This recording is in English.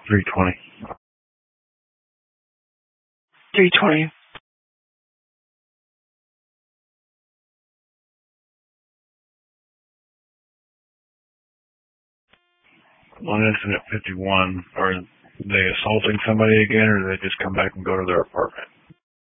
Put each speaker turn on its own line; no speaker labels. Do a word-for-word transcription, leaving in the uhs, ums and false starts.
three twenty.
three twenty.
On incident fifty-one, are they assaulting somebody again, or do they just come back and go to their apartment?